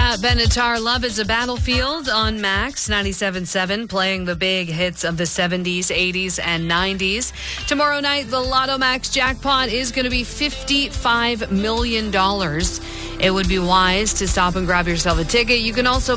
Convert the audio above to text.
Pat Benatar, Love is a Battlefield on Max 97.7, playing the big hits of the 70s, 80s, and 90s. Tomorrow night, the Lotto Max jackpot is going to be $55 million. It would be wise to stop and grab yourself a ticket. You can also